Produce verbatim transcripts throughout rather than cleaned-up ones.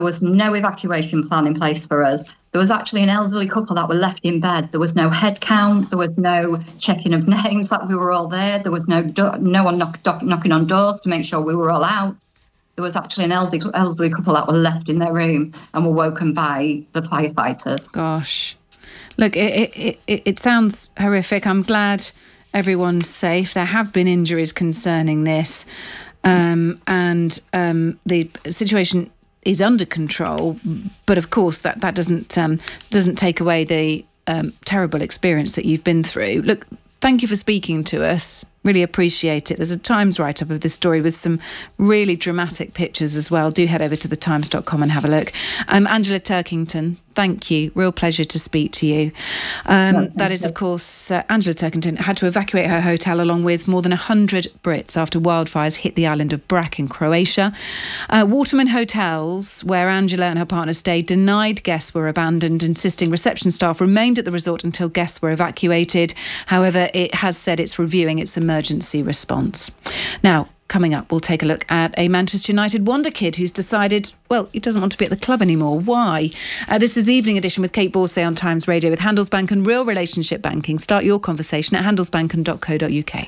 was no evacuation plan in place for us. There was actually an elderly couple that were left in bed. There was no head count. There was no checking of names that we were all there. There was no do- no one knock, knock, knocking on doors to make sure we were all out. There was actually an elderly, elderly couple that were left in their room and were woken by the firefighters. Gosh. Look, it, it, it, it sounds horrific. I'm glad everyone's safe. There have been injuries concerning this. Um, and um, the situation is under control, but of course that that doesn't um, doesn't take away the um, terrible experience that you've been through. Look, thank you for speaking to us. Really appreciate it. There's a Times write-up of this story with some really dramatic pictures as well. Do head over to the times dot com and have a look. Um, Angela Turkington, thank you. Real pleasure to speak to you. Um, well, that is, of course, uh, Angela Turkington had to evacuate her hotel along with more than one hundred Brits after wildfires hit the island of Brac in Croatia. Uh, Waterman Hotels, where Angela and her partner stayed, denied guests were abandoned, insisting reception staff remained at the resort until guests were evacuated. However, it has said it's reviewing its emergency response. Now, coming up, we'll take a look at a Manchester United wonder kid who's decided, well, he doesn't want to be at the club anymore. Why? Uh, this is the Evening Edition with Kate Borsay on Times Radio with Handelsbanken and Real Relationship Banking. Start your conversation at handelsbanken dot co dot uk.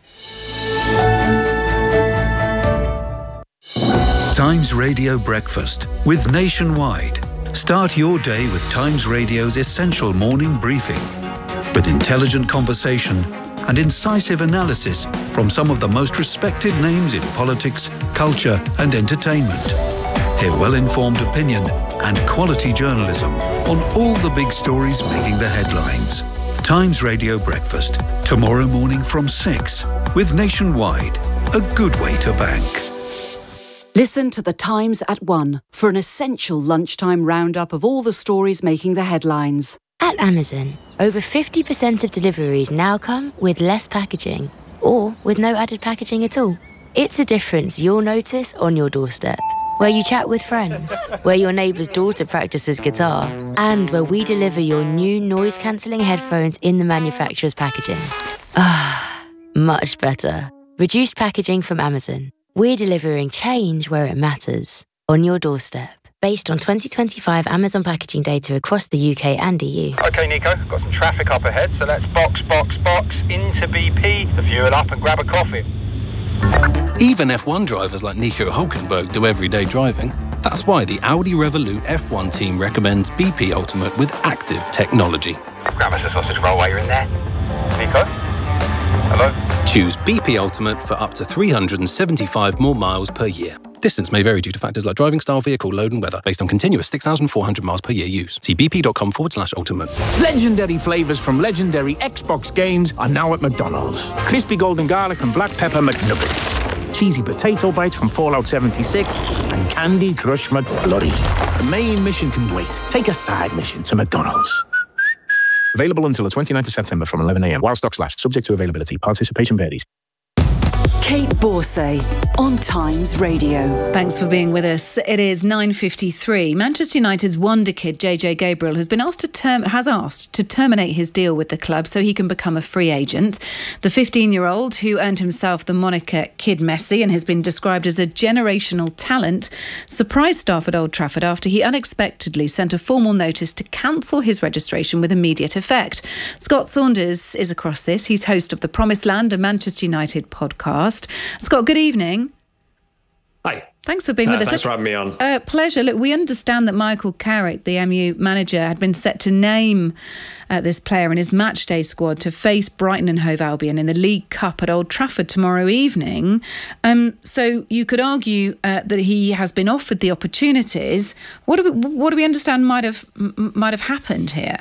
Times Radio Breakfast with Nationwide. Start your day with Times Radio's essential morning briefing with intelligent conversation and incisive analysis from some of the most respected names in politics, culture and entertainment. Hear well-informed opinion and quality journalism on all the big stories making the headlines. Times Radio Breakfast, tomorrow morning from six, with Nationwide, a good way to bank. Listen to The Times at one for an essential lunchtime roundup of all the stories making the headlines. At Amazon, over fifty percent of deliveries now come with less packaging, or with no added packaging at all. It's a difference you'll notice on your doorstep, where you chat with friends, where your neighbour's daughter practices guitar, and where we deliver your new noise-cancelling headphones in the manufacturer's packaging. Ah, much better. Reduced packaging from Amazon. We're delivering change where it matters, on your doorstep. Based on twenty twenty-five Amazon packaging data across the U K and E U. OK, Nico, got some traffic up ahead, so let's box, box, box into B P, the fuel up and grab a coffee. Even F one drivers like Nico Hülkenberg do everyday driving. That's why the Audi Revolut F one team recommends B P Ultimate with active technology. Grab us a sausage roll while you're in there. Nico? Hello? Choose B P Ultimate for up to three hundred seventy-five more miles per year. Distance may vary due to factors like driving style, vehicle load and weather, based on continuous six thousand four hundred miles per year use. See bp.com forward slash ultimate. Legendary flavours from legendary Xbox games are now at McDonald's. Crispy golden garlic and black pepper McNuggets. Cheesy potato bites from Fallout seventy-six and Candy Crush McFlurry. The main mission can wait. Take a side mission to McDonald's. Available until the twenty-ninth of September from eleven a m while stocks last. Subject to availability. Participation varies. Kate Borsay on Times Radio. Thanks for being with us. It is nine fifty-three. Manchester United's wonder kid J J Gabriel has been asked to term has asked to terminate his deal with the club so he can become a free agent. The fifteen-year-old, who earned himself the moniker Kid Messi and has been described as a generational talent, surprised staff at Old Trafford after he unexpectedly sent a formal notice to cancel his registration with immediate effect. Scott Saunders is across this. He's host of The Promised Land, a Manchester United podcast. Scott, good evening. Hi. Thanks for being uh, with us. Thanks for having me on. Uh, pleasure. Look, we understand that Michael Carrick, the M U manager, had been set to name uh, this player in his matchday squad to face Brighton and Hove Albion in the League Cup at Old Trafford tomorrow evening. Um, so you could argue uh, that he has been offered the opportunities. What do we, what do we understand might have m- might have happened here?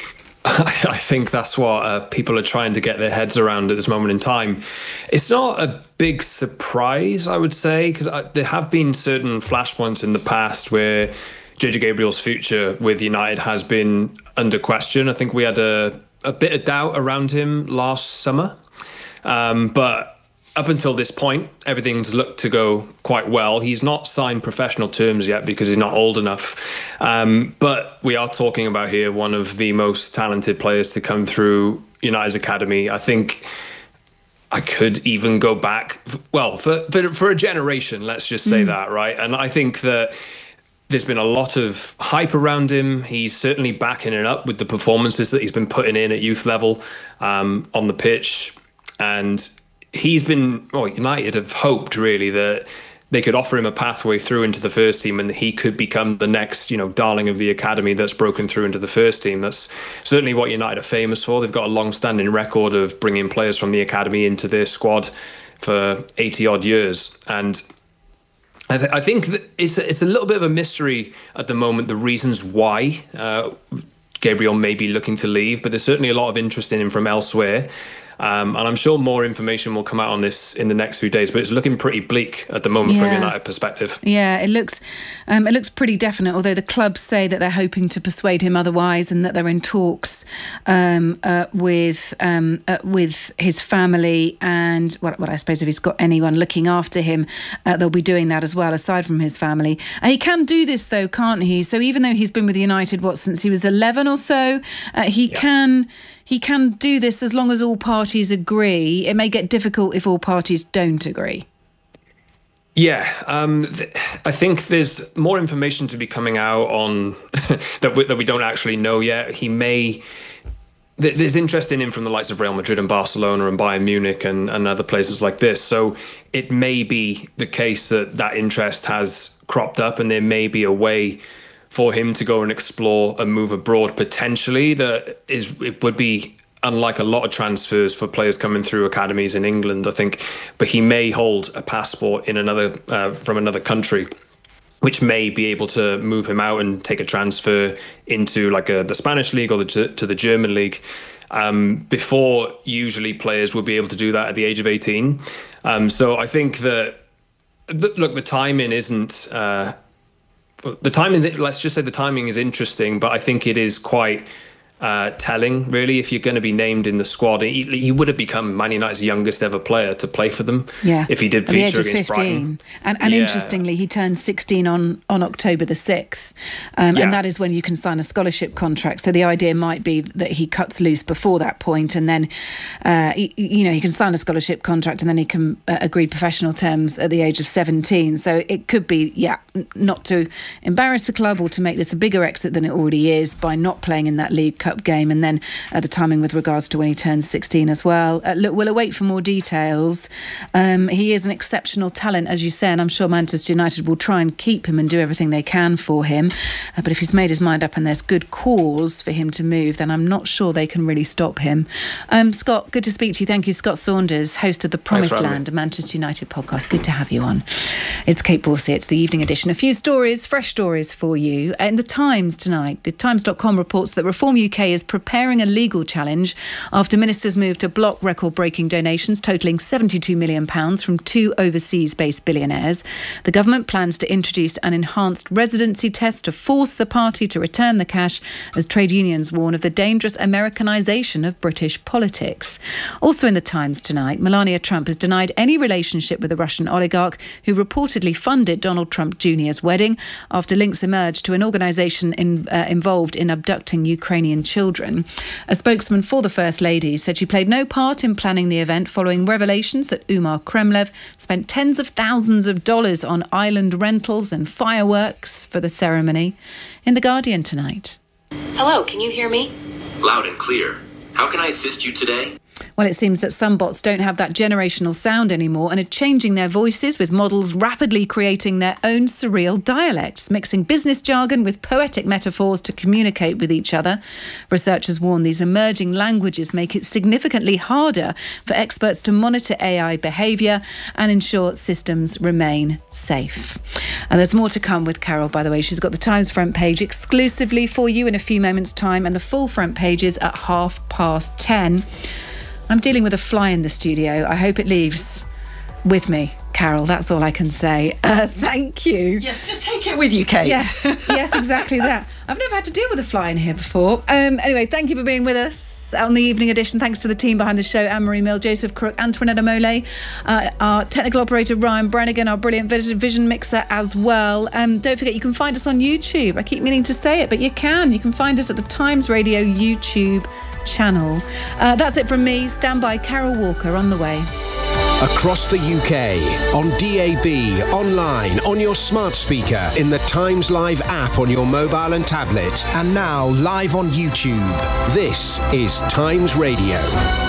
I think that's what uh, people are trying to get their heads around at this moment in time. It's not a big surprise, I would say, because there have been certain flashpoints in the past where J J Gabriel's future with United has been under question. I think we had a, a bit of doubt around him last summer. Um, but up until this point, everything's looked to go quite well. He's not signed professional terms yet because he's not old enough. Um, but we are talking about here one of the most talented players to come through United's academy. I think I could even go back, well, for, for, for a generation, let's just say mm. that, right? And I think that there's been a lot of hype around him. He's certainly backing it up with the performances that he's been putting in at youth level um, on the pitch. And he's been, well, United have hoped really that they could offer him a pathway through into the first team and he could become the next, you know, darling of the academy that's broken through into the first team. That's certainly what United are famous for. They've got a long-standing record of bringing players from the academy into their squad for eighty odd years. And I, th- I think that it's a, it's a little bit of a mystery at the moment, the reasons why uh, Gabriel may be looking to leave, but there's certainly a lot of interest in him from elsewhere. Um, and I'm sure more information will come out on this in the next few days, but it's looking pretty bleak at the moment yeah. from a United perspective. Yeah, it looks um, it looks pretty definite, although the clubs say that they're hoping to persuade him otherwise and that they're in talks um, uh, with um, uh, with his family and, well, well, I suppose if he's got anyone looking after him, uh, they'll be doing that as well, aside from his family. And he can do this, though, can't he? So even though he's been with United, what, since he was eleven or so, uh, he yeah. can... He can do this as long as all parties agree. It may get difficult if all parties don't agree. Yeah, um, th- I think there's more information to be coming out on that, we, that we don't actually know yet. He may... Th- there's interest in him from the likes of Real Madrid and Barcelona and Bayern Munich and, and other places like this. So it may be the case that that interest has cropped up and there may be a way for him to go and explore a move abroad potentially that is it would be unlike a lot of transfers for players coming through academies in England, I think. But he may hold a passport in another uh, from another country, which may be able to move him out and take a transfer into like a, the Spanish league or the, to the German league. Um, before usually players would be able to do that at the age of eighteen. Um, so I think that the, look, the timing isn't. Uh, The timing is, let's just say the timing is interesting, but I think it is quite uh, telling, really, if you're going to be named in the squad. He, he would have become Man United's youngest ever player to play for them yeah. if he did feature against Brighton. And, and yeah. interestingly, he turns sixteen on, on October the sixth, um, yeah. and that is when you can sign a scholarship contract. So the idea might be that he cuts loose before that point, and then, uh, he, you know, he can sign a scholarship contract and then he can uh, agree professional terms at the age of seventeen. So it could be, yeah, not to embarrass the club or to make this a bigger exit than it already is by not playing in that League Cup game, and then uh, the timing with regards to when he turns sixteen as well. Uh, look, we'll await for more details. Um, he is an exceptional talent, as you say, and I'm sure Manchester United will try and keep him and do everything they can for him. Uh, but if he's made his mind up and there's good cause for him to move, then I'm not sure they can really stop him. Um, Scott, good to speak to you. Thank you. Scott Saunders, host of the Promised Land, a Manchester United podcast. Good to have you on. It's Kate Borsey. It's the evening edition. A few stories, fresh stories for you. In the Times tonight, the Times dot com reports that Reform U K is preparing a legal challenge after ministers moved to block record-breaking donations totalling seventy-two million pounds from two overseas-based billionaires. The government plans to introduce an enhanced residency test to force the party to return the cash, as trade unions warn of the dangerous Americanisation of British politics. Also in the Times tonight, Melania Trump has denied any relationship with the Russian oligarch who reportedly funded Donald Trump Junior's wedding after links emerged to an organisation in, uh, involved in abducting Ukrainian children. A spokesman for the First Lady said she played no part in planning the event following revelations that Umar Kremlev spent tens of thousands of dollars on island rentals and fireworks for the ceremony. In The Guardian tonight. Hello, can you hear me? Loud and clear. How can I assist you today? Well, it seems that some bots don't have that generational sound anymore and are changing their voices, with models rapidly creating their own surreal dialects, mixing business jargon with poetic metaphors to communicate with each other. Researchers warn these emerging languages make it significantly harder for experts to monitor A I behaviour and ensure systems remain safe. And there's more to come with Carol, by the way. She's got the Times front page exclusively for you in a few moments' time, and the full front page is at half past ten. I'm dealing with a fly in the studio. I hope it leaves with me, Carol. That's all I can say. Uh, thank you. Yes, just take it with you, Kate. Yes, yes, exactly that. I've never had to deal with a fly in here before. Um, anyway, thank you for being with us on the evening edition. Thanks to the team behind the show, Anne-Marie Mill, Joseph Crook, Antoinette Mole, uh, our technical operator, Ryan Brannigan, our brilliant vision mixer as well. Um, don't forget, you can find us on YouTube. I keep meaning to say it, but you can. You can find us at the Times Radio YouTube channel. Uh, that's it from me. Stand by. Carol Walker on the way. Across the U K, on D A B, online, on your smart speaker, in the Times Live app on your mobile and tablet, and now live on YouTube. This is Times Radio.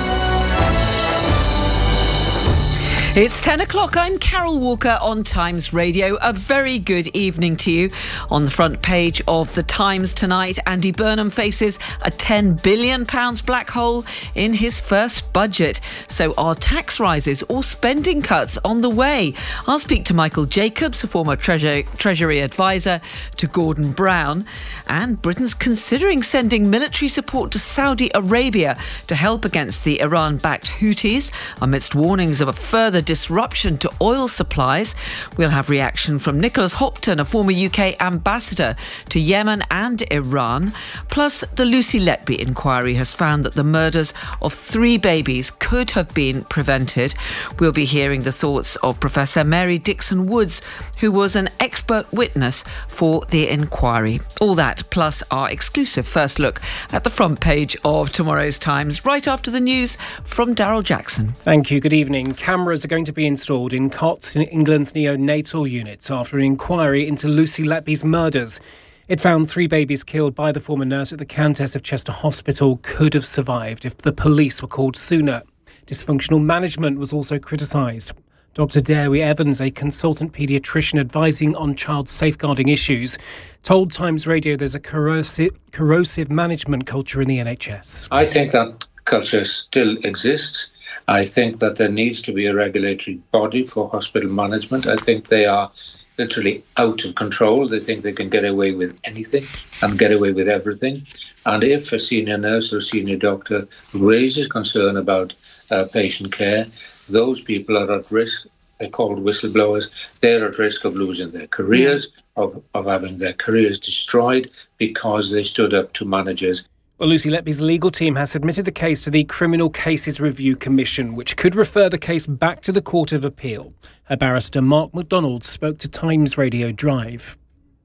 It's ten o'clock. I'm Carol Walker on Times Radio. A very good evening to you. On the front page of The Times tonight, Andy Burnham faces a ten billion pounds black hole in his first budget. So are tax rises or spending cuts on the way? I'll speak to Michael Jacobs, a former Treasury, Treasury advisor to Gordon Brown. And Britain's considering sending military support to Saudi Arabia to help against the Iran-backed Houthis amidst warnings of a further disruption to oil supplies. We'll have reaction from Nicholas Hopton, a former U K ambassador to Yemen and Iran. Plus, the Lucy Letby inquiry has found that the murders of three babies could have been prevented. We'll be hearing the thoughts of Professor Mary Dixon-Woods, who was an expert witness for the inquiry. All that, plus our exclusive first look at the front page of tomorrow's Times, right after the news from Daryl Jackson. Thank you. Good evening. Cameras are going to be installed in cots in England's neonatal units after an inquiry into Lucy Letby's murders. It found three babies killed by the former nurse at the Countess of Chester Hospital could have survived if the police were called sooner. Dysfunctional management was also criticised. Doctor Dewi Evans, a consultant paediatrician advising on child safeguarding issues, told Times Radio there's a corrosive, corrosive management culture in the N H S. I think that culture still exists. I think that there needs to be a regulatory body for hospital management. I think they are literally out of control. They think they can get away with anything and get away with everything. And if a senior nurse or senior doctor raises concern about uh, patient care, those people are at risk. They're called whistleblowers. They're at risk of losing their careers, yeah. of, of having their careers destroyed because they stood up to managers. Well, Lucy Letby's legal team has submitted the case to the Criminal Cases Review Commission, which could refer the case back to the Court of Appeal. Her barrister Mark MacDonald spoke to Times Radio Drive.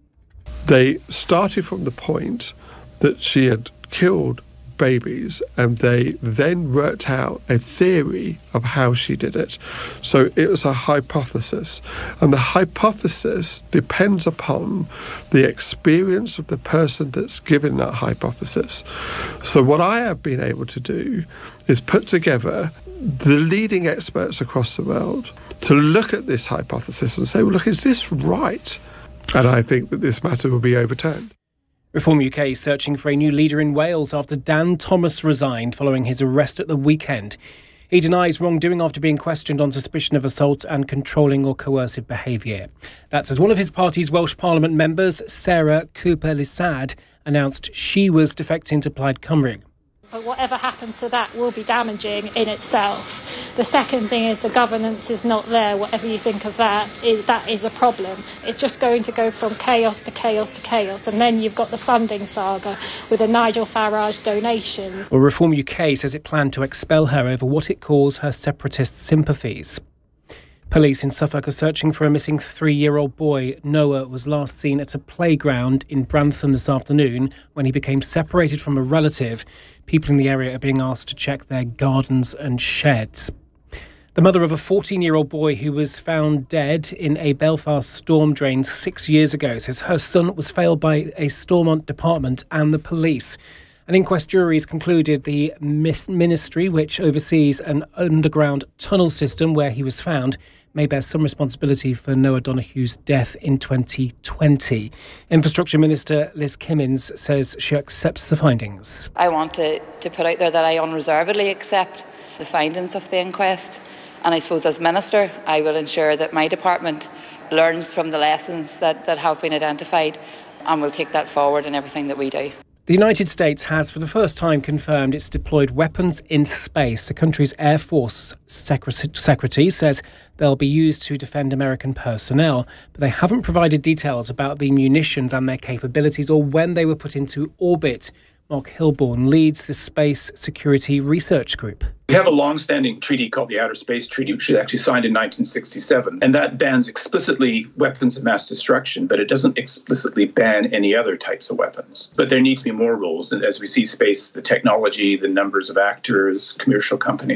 They started from the point that she had killed babies, and they then worked out a theory of how she did it. So it was a hypothesis, and the hypothesis depends upon the experience of the person that's given that hypothesis. So what I have been able to do is put together the leading experts across the world to look at this hypothesis and say, well, look, is this right? And I think that this matter will be overturned. Reform U K is searching for a new leader in Wales after Dan Thomas resigned following his arrest at the weekend. He denies wrongdoing after being questioned on suspicion of assault and controlling or coercive behaviour. That's as one of his party's Welsh Parliament members, Sarah Cooper-Lysaght, announced she was defecting to Plaid Cymru. But whatever happens to that will be damaging in itself. The second thing is the governance is not there. Whatever you think of that, is, that is a problem. It's just going to go from chaos to chaos to chaos. And then you've got the funding saga with the Nigel Farage donations. Well, Reform U K says it planned to expel her over what it calls her separatist sympathies. Police in Suffolk are searching for a missing three-year-old boy. Noah was last seen at a playground in Brantham this afternoon when he became separated from a relative. People in the area are being asked to check their gardens and sheds. The mother of a fourteen-year-old boy who was found dead in a Belfast storm drain six years ago says her son was failed by a Stormont department and the police. An inquest jury has concluded the ministry, which oversees an underground tunnel system where he was found, may bear some responsibility for Noah Donohue's death in twenty twenty. Infrastructure Minister Liz Kimmins says she accepts the findings. I want to, to put out there that I unreservedly accept the findings of the inquest. And I suppose as Minister, I will ensure that my department learns from the lessons that, that have been identified, and will take that forward in everything that we do. The United States has for the first time confirmed it's deployed weapons in space. The country's Air Force Secretary says they'll be used to defend American personnel, but they haven't provided details about the munitions and their capabilities or when they were put into orbit. Mark Hilborn leads the Space Security Research Group. We have a long-standing treaty called the Outer Space Treaty, which was actually signed in nineteen sixty-seven, and that bans explicitly weapons of mass destruction, but it doesn't explicitly ban any other types of weapons. But there need to be more rules, and as we see space, the technology, the numbers of actors, commercial companies.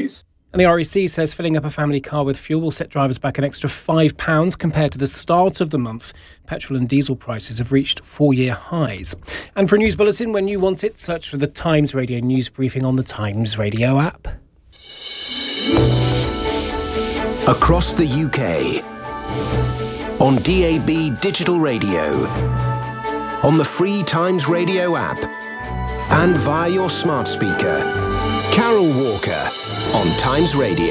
And the R E C says filling up a family car with fuel will set drivers back an extra five pounds compared to the start of the month. Petrol and diesel prices have reached four-year highs. And for a news bulletin, when you want it, search for the Times Radio news briefing on the Times Radio app. Across the U K, on D A B digital radio, on the free Times Radio app, and via your smart speaker. Carol Walker on Times Radio.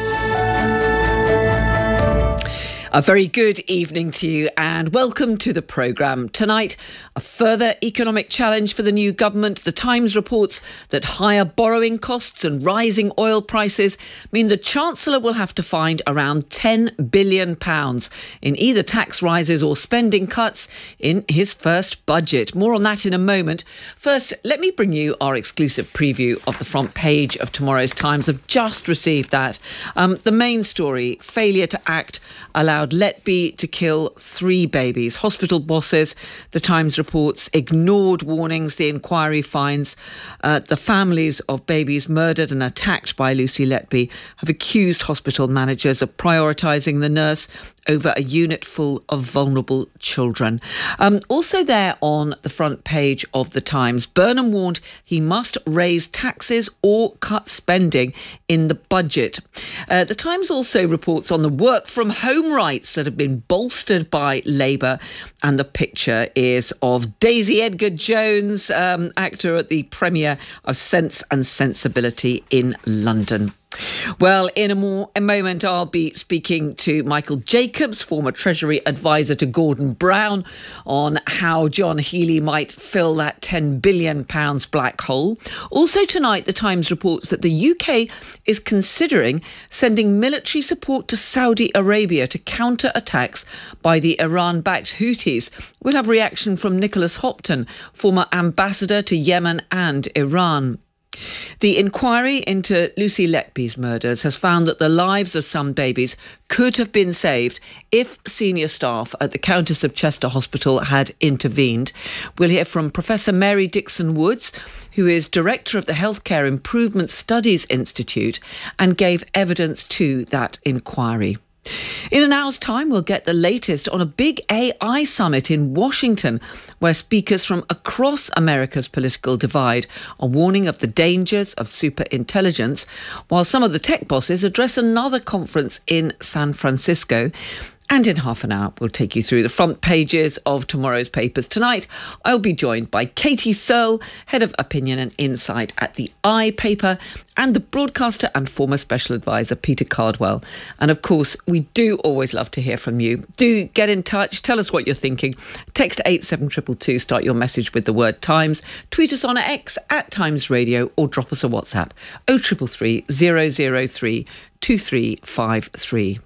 A very good evening to you and welcome to the programme. Tonight, a further economic challenge for the new government. The Times reports that higher borrowing costs and rising oil prices mean the Chancellor will have to find around ten billion pounds in either tax rises or spending cuts in his first budget. More on that in a moment. First, let me bring you our exclusive preview of the front page of tomorrow's Times. I've just received that. Um, the main story, failure to act allowed Letby to kill three babies. Hospital bosses, the Times reports, ignored warnings. The inquiry finds uh, the families of babies murdered and attacked by Lucy Letby have accused hospital managers of prioritising the nurse over a unit full of vulnerable children. Um, also there on the front page of the Times, Burnham warned he must raise taxes or cut spending in the budget. Uh, the Times also reports on the work from home rights that have been bolstered by Labour, and the picture is of Daisy Edgar-Jones, um, actor at the premiere of Sense and Sensibility in London. Well, in a, more, a moment, I'll be speaking to Michael Jacobs, former Treasury advisor to Gordon Brown, on how John Healey might fill that ten billion pounds black hole. Also tonight, the Times reports that the U K is considering sending military support to Saudi Arabia to counter attacks by the Iran-backed Houthis. We'll have reaction from Nicholas Hopton, former ambassador to Yemen and Iran. The inquiry into Lucy Letby's murders has found that the lives of some babies could have been saved if senior staff at the Countess of Chester Hospital had intervened. We'll hear from Professor Mary Dixon-Woods, who is Director of the Healthcare Improvement Studies Institute and gave evidence to that inquiry. In an hour's time, we'll get the latest on a big A I summit in Washington, where speakers from across America's political divide are warning of the dangers of superintelligence, while some of the tech bosses address another conference in San Francisco. And in half an hour, we'll take you through the front pages of tomorrow's papers. Tonight, I'll be joined by Katie Searle, Head of Opinion and Insight at the I paper, and the broadcaster and former Special Advisor, Peter Cardwell. And of course, we do always love to hear from you. Do get in touch. Tell us what you're thinking. Text eight seven two two two. Start your message with the word Times. Tweet us on X at Times Radio or drop us a WhatsApp oh three three three, zero zero three, two three five three.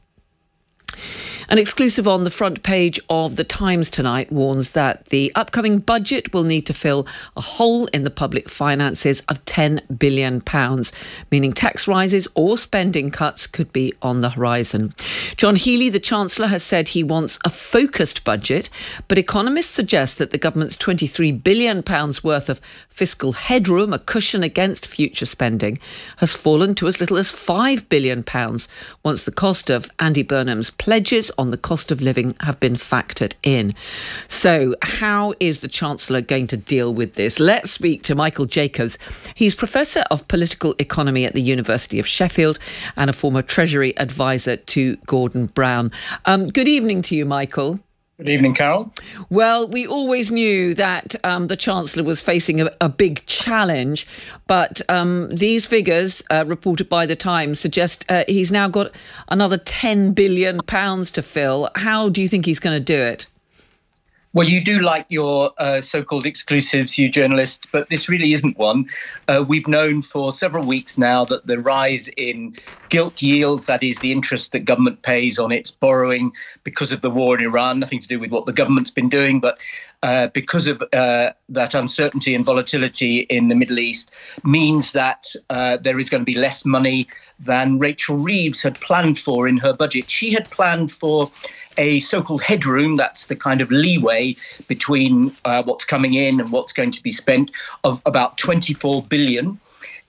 An exclusive on the front page of The Times tonight warns that the upcoming budget will need to fill a hole in the public finances of ten billion pounds, meaning tax rises or spending cuts could be on the horizon. John Healey, the Chancellor, has said he wants a focused budget, but economists suggest that the government's twenty-three billion pounds worth of fiscal headroom, a cushion against future spending, has fallen to as little as five billion pounds once the cost of Andy Burnham's pledges on the cost of living have been factored in. So how is the Chancellor going to deal with this? Let's speak to Michael Jacobs. He's Professor of Political Economy at the University of Sheffield and a former Treasury advisor to Gordon Brown. Um, good evening to you, Michael. Good evening, Carol. Well, we always knew that um, the Chancellor was facing a, a big challenge, but um, these figures uh, reported by The Times suggest uh, he's now got another ten billion pounds to fill. How do you think he's going to do it? Well, you do like your uh, so-called exclusives, you journalists, but this really isn't one. Uh, we've known for several weeks now that the rise in gilt yields, that is the interest that government pays on its borrowing because of the war in Iran, nothing to do with what the government's been doing, but uh, because of uh, that uncertainty and volatility in the Middle East, means that uh, there is going to be less money than Rachel Reeves had planned for in her budget. She had planned for a so-called headroom, that's the kind of leeway between uh, what's coming in and what's going to be spent, of about twenty-four billion.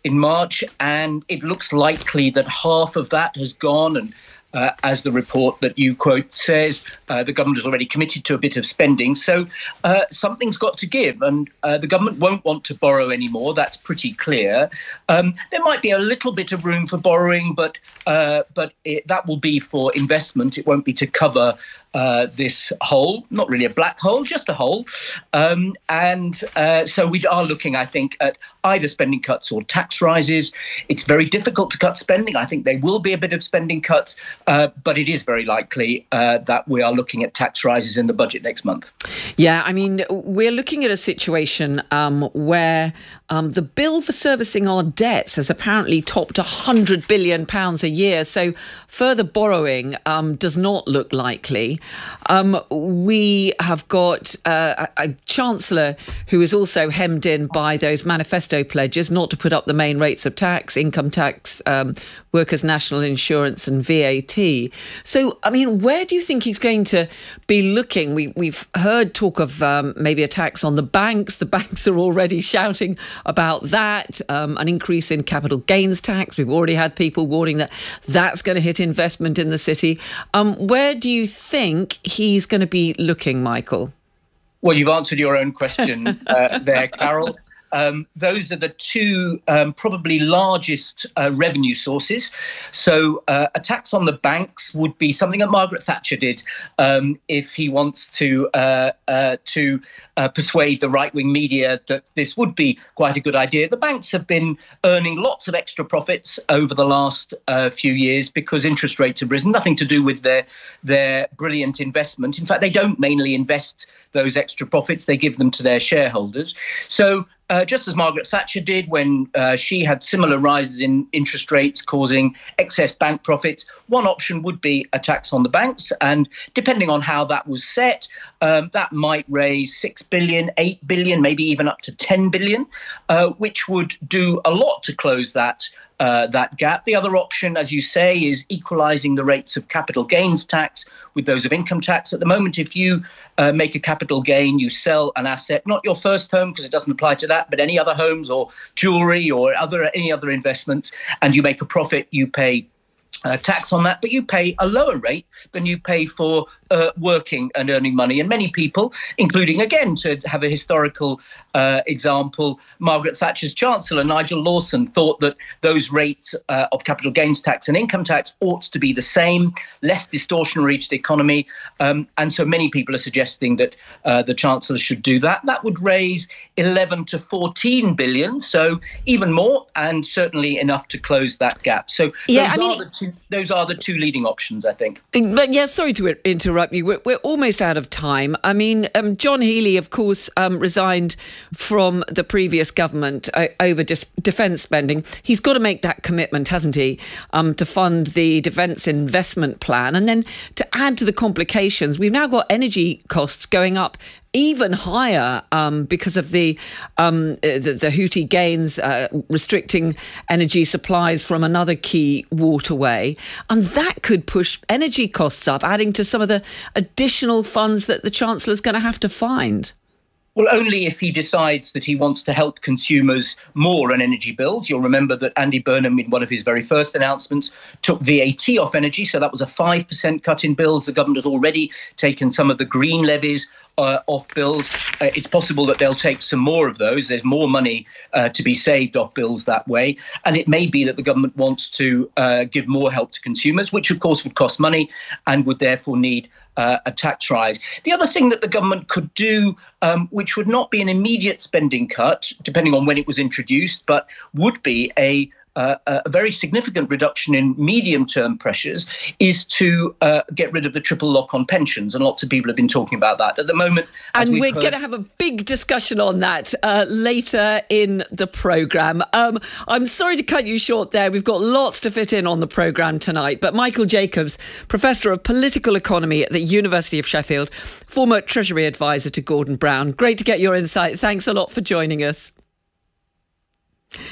in March, and it looks likely that half of that has gone. And uh, as the report that you quote says, uh, the government has already committed to a bit of spending. So uh, something's got to give, and uh, the government won't want to borrow anymore. That's pretty clear. Um, there might be a little bit of room for borrowing, but uh, but it, that will be for investment. It won't be to cover Uh, this hole, not really a black hole, just a hole. Um, and uh, so we are looking, I think, at either spending cuts or tax rises. It's very difficult to cut spending. I think there will be a bit of spending cuts, uh, but it is very likely uh, that we are looking at tax rises in the budget next month. Yeah, I mean, we're looking at a situation um, where um, the bill for servicing our debts has apparently topped one hundred billion pounds a year. So further borrowing um, does not look likely. Um, we have got uh, a, a Chancellor who is also hemmed in by those manifesto pledges not to put up the main rates of tax, income tax, um, workers' national insurance and V A T. So, I mean, where do you think he's going to be looking? We, we've heard talk of um, maybe a tax on the banks. The banks are already shouting about that, um, an increase in capital gains tax. We've already had people warning that that's going to hit investment in the city. Um, where do you think he's going to be looking, Michael? Well, you've answered your own question uh, there, Carol. Um, those are the two um, probably largest uh, revenue sources. So uh, a tax on the banks would be something that Margaret Thatcher did um, if he wants to uh, uh, to uh, persuade the right-wing media that this would be quite a good idea. The banks have been earning lots of extra profits over the last uh, few years because interest rates have risen, nothing to do with their, their brilliant investment. In fact, they don't mainly invest those extra profits, they give them to their shareholders. So Uh, just as Margaret Thatcher did when uh, she had similar rises in interest rates causing excess bank profits, one option would be a tax on the banks. And depending on how that was set, um, that might raise six billion, eight billion, maybe even up to ten billion, uh, which would do a lot to close that Uh, that gap. The other option, as you say, is equalising the rates of capital gains tax with those of income tax. At the moment, if you uh, make a capital gain, you sell an asset, not your first home because it doesn't apply to that, but any other homes or jewellery or other any other investments, and you make a profit, you pay uh, tax on that, but you pay a lower rate than you pay for Uh, working and earning money. And many people, including, again, to have a historical uh, example, Margaret Thatcher's Chancellor, Nigel Lawson, thought that those rates uh, of capital gains tax and income tax ought to be the same, less distortionary to the economy. Um, and so many people are suggesting that uh, the Chancellor should do that. That would raise eleven to fourteen billion, so even more, and certainly enough to close that gap. So yeah, those, I mean, are the two, those are the two leading options, I think. But yeah, sorry to interrupt you. We're, we're almost out of time. I mean, um, John Healey, of course, um, resigned from the previous government uh, over dis- defence spending. He's got to make that commitment, hasn't he, um, to fund the defence investment plan. And then to add to the complications, we've now got energy costs going up even higher um, because of the, um, the the Houthi gains uh, restricting energy supplies from another key waterway. And that could push energy costs up, adding to some of the additional funds that the Chancellor's going to have to find. Well, only if he decides that he wants to help consumers more on energy bills. You'll remember that Andy Burnham, in one of his very first announcements, took V A T off energy. So that was a five percent cut in bills. The government has already taken some of the green levies Uh, off bills. Uh, it's possible that they'll take some more of those. There's more money uh, to be saved off bills that way. And it may be that the government wants to uh, give more help to consumers, which of course would cost money and would therefore need uh, a tax rise. The other thing that the government could do, um, which would not be an immediate spending cut, depending on when it was introduced, but would be a Uh, a very significant reduction in medium-term pressures, is to uh, get rid of the triple lock on pensions. And lots of people have been talking about that at the moment. And we're heard- going to have a big discussion on that uh, later in the programme. Um, I'm sorry to cut you short there. We've got lots to fit in on the programme tonight. But Michael Jacobs, Professor of Political Economy at the University of Sheffield, former Treasury Advisor to Gordon Brown. Great to get your insight. Thanks a lot for joining us.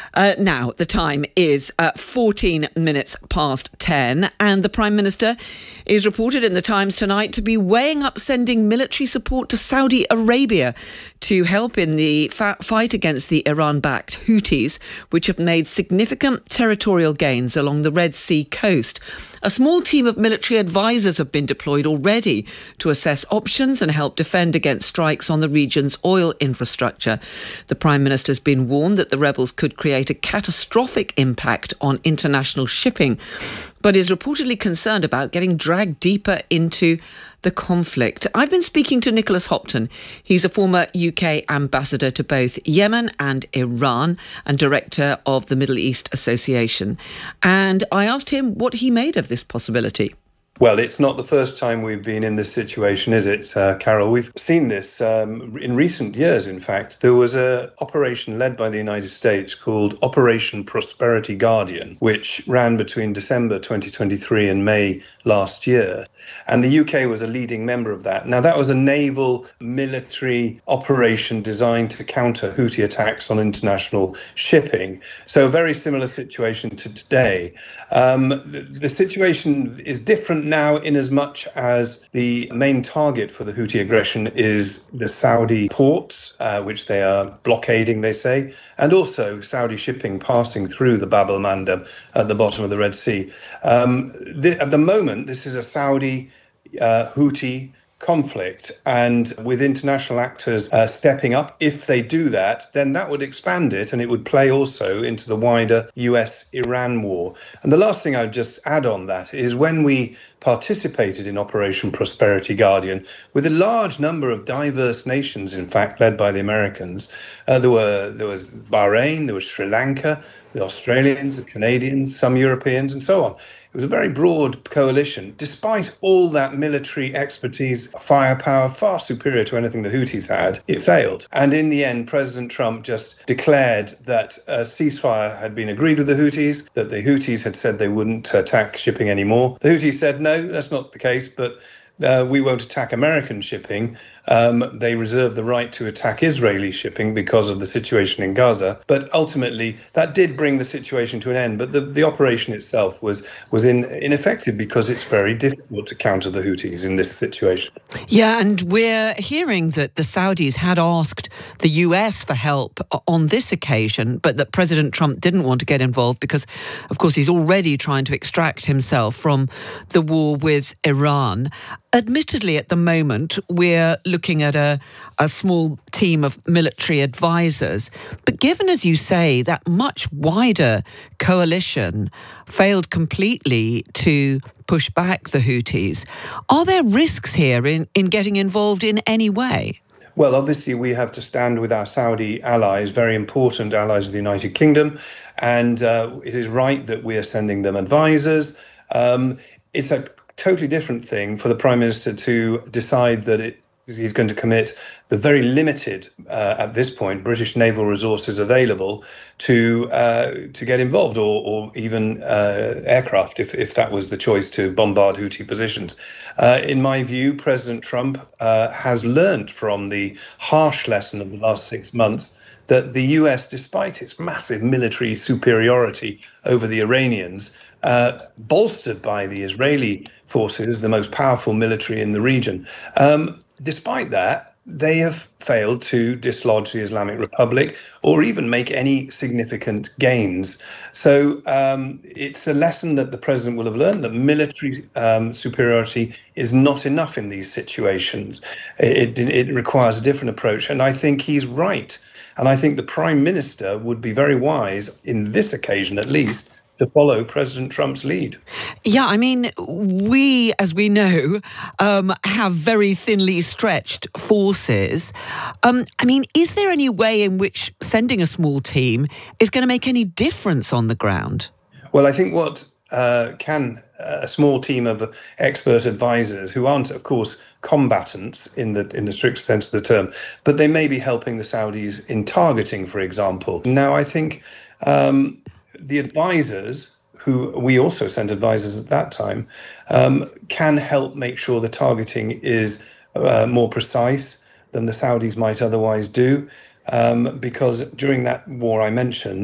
Uh, now, the time is uh, fourteen minutes past ten, and the Prime Minister is reported in the Times tonight to be weighing up sending military support to Saudi Arabia to help in the fa- fight against the Iran-backed Houthis, which have made significant territorial gains along the Red Sea coast. A small team of military advisors have been deployed already to assess options and help defend against strikes on the region's oil infrastructure. The Prime Minister has been warned that the rebels could create a catastrophic impact on international shipping, but is reportedly concerned about getting dragged deeper into the conflict. I've been speaking to Nicholas Hopton. He's a former U K ambassador to both Yemen and Iran and director of the Middle East Association. And I asked him what he made of this possibility. Well, it's not the first time we've been in this situation, is it, uh, Carol? We've seen this um, in recent years, in fact. There was an operation led by the United States called Operation Prosperity Guardian, which ran between December twenty twenty-three and May last year. And the U K was a leading member of that. Now, that was a naval military operation designed to counter Houthi attacks on international shipping. So a very similar situation to today. Um, the, the situation is different now in as much as the main target for the Houthi aggression is the Saudi ports, uh, which they are blockading, they say, and also Saudi shipping passing through the Bab el-Mandeb at the bottom of the Red Sea. Um, the, at the moment, this is a Saudi uh, Houthi conflict, and with international actors uh, stepping up, if they do that, then that would expand it, and it would play also into the wider U S Iran war. And the last thing I'd just add on that is when we participated in Operation Prosperity Guardian with a large number of diverse nations, in fact, led by the Americans. Uh, there were there was Bahrain, there was Sri Lanka, the Australians, the Canadians, some Europeans, and so on. It was a very broad coalition. Despite all that military expertise, firepower, far superior to anything the Houthis had, it failed. And in the end, President Trump just declared that a ceasefire had been agreed with the Houthis, that the Houthis had said they wouldn't attack shipping anymore. The Houthis said, no, that's not the case, but Uh, we won't attack American shipping. Um, they reserve the right to attack Israeli shipping because of the situation in Gaza. But ultimately, that did bring the situation to an end. But the, the operation itself was was in, ineffective because it's very difficult to counter the Houthis in this situation. Yeah, and we're hearing that the Saudis had asked the U S for help on this occasion, but that President Trump didn't want to get involved because, of course, he's already trying to extract himself from the war with Iran. Admittedly, at the moment, we're looking at a, a small team of military advisors. But given, as you say, that much wider coalition failed completely to push back the Houthis, are there risks here in, in getting involved in any way? Well, obviously, we have to stand with our Saudi allies, very important allies of the United Kingdom. And uh, it is right that we are sending them advisors. Um, it's a totally different thing for the Prime Minister to decide that it, he's going to commit the very limited, uh, at this point, British naval resources available to uh, to get involved, or, or even uh, aircraft, if, if that was the choice, to bombard Houthi positions. Uh, in my view, President Trump uh, has learned from the harsh lesson of the last six months that the U S, despite its massive military superiority over the Iranians, uh, bolstered by the Israeli forces, the most powerful military in the region, um, despite that, they have failed to dislodge the Islamic Republic or even make any significant gains. So um, it's a lesson that the president will have learned, that military um, superiority is not enough in these situations. It, it, it requires a different approach. And I think he's right. And I think the Prime Minister would be very wise, in this occasion at least, to follow President Trump's lead. Yeah, I mean, we, as we know, um, have very thinly stretched forces. Um, I mean, is there any way in which sending a small team is going to make any difference on the ground? Well, I think what uh, can a small team of expert advisors, who aren't, of course, combatants in the in the strict sense of the term, but they may be helping the Saudis in targeting, for example. Now, I think um, the advisors, who we also sent advisors at that time, um, can help make sure the targeting is uh, more precise than the Saudis might otherwise do, um, because during that war I mentioned,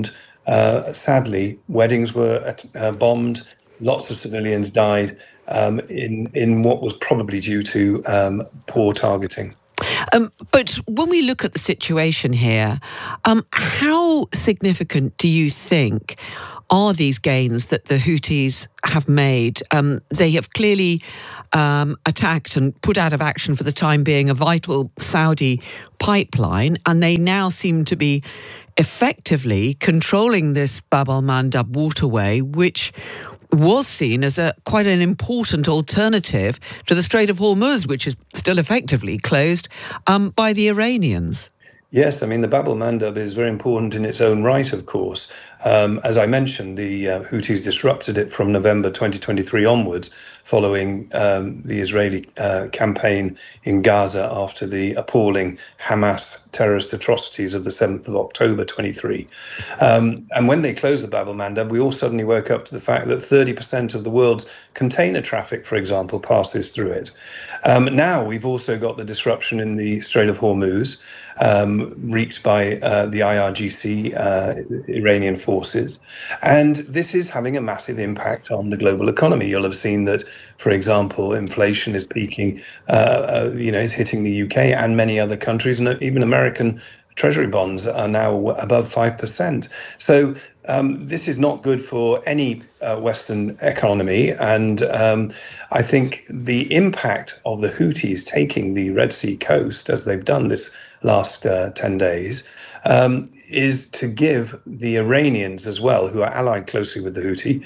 uh, sadly, weddings were uh, bombed, lots of civilians died um, in, in what was probably due to um, poor targeting. Um, but when we look at the situation here, um, how significant do you think are these gains that the Houthis have made? Um, they have clearly um, attacked and put out of action for the time being a vital Saudi pipeline, and they now seem to be effectively controlling this Bab al-Mandab waterway, which was seen as a quite an important alternative to the Strait of Hormuz, which is still effectively closed um, by the Iranians. Yes, I mean, the Bab al-Mandab is very important in its own right, of course. Um, as I mentioned, the uh, Houthis disrupted it from November twenty twenty-three onwards, following um, the Israeli uh, campaign in Gaza after the appalling Hamas terrorist atrocities of the seventh of October twenty-three. Um, and when they closed the Bab al-Mandab, we all suddenly woke up to the fact that thirty percent of the world's container traffic, for example, passes through it. Um, now we've also got the disruption in the Strait of Hormuz, um, wreaked by uh, the I R G C, uh, Iranian forces. And this is having a massive impact on the global economy. You'll have seen that, for example, inflation is peaking, uh, uh, you know, it's hitting the U K and many other countries, and even American Treasury bonds are now above five percent. So um, this is not good for any uh, Western economy. And um, I think the impact of the Houthis taking the Red Sea coast, as they've done this last uh, ten days, um, is to give the Iranians as well, who are allied closely with the Houthi,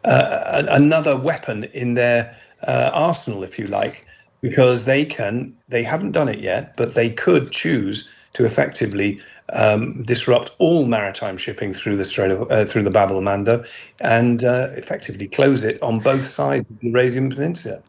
uh, another weapon in their uh, arsenal, if you like, because they can, they haven't done it yet, but they could choose to effectively um, disrupt all maritime shipping through the Strait of, uh, through the Bab al-Mandab, and uh, effectively close it on both sides of the Eurasian Peninsula.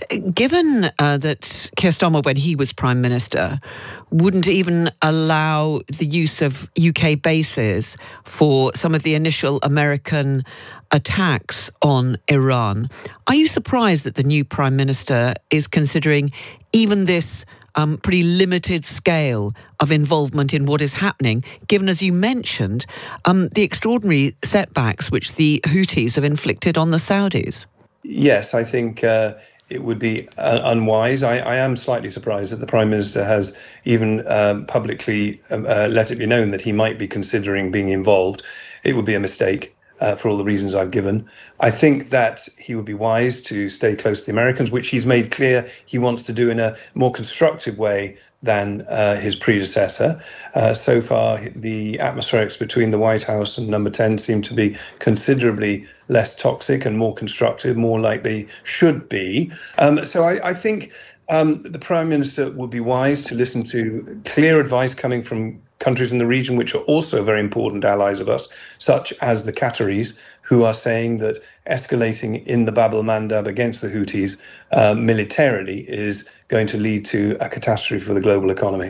Given uh, that Keir Starmer, when he was Prime Minister, wouldn't even allow the use of U K bases for some of the initial American attacks on Iran, are you surprised that the new Prime Minister is considering even this Um, pretty limited scale of involvement in what is happening, given, as you mentioned, um, the extraordinary setbacks which the Houthis have inflicted on the Saudis? Yes, I think uh, it would be uh, unwise. I, I am slightly surprised that the Prime Minister has even um, publicly um, uh, let it be known that he might be considering being involved. It would be a mistake. Uh, for all the reasons I've given. I think that he would be wise to stay close to the Americans, which he's made clear he wants to do in a more constructive way than uh, his predecessor. Uh, so far, the atmospherics between the White House and Number ten seem to be considerably less toxic and more constructive, more like they should be. Um, so I, I think um, the Prime Minister would be wise to listen to clear advice coming from countries in the region, which are also very important allies of us, such as the Qataris, who are saying that escalating in the Bab al-Mandab against the Houthis uh, militarily is going to lead to a catastrophe for the global economy.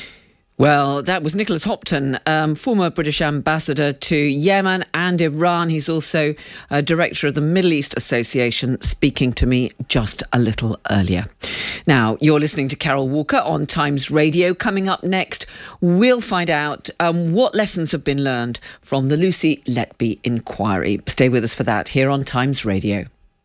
Well, that was Nicholas Hopton, um, former British ambassador to Yemen and Iran. He's also uh, director of the Middle East Association, speaking to me just a little earlier. Now, you're listening to Carol Walker on Times Radio. Coming up next, we'll find out um, what lessons have been learned from the Lucy Letby inquiry. Stay with us for that here on Times Radio.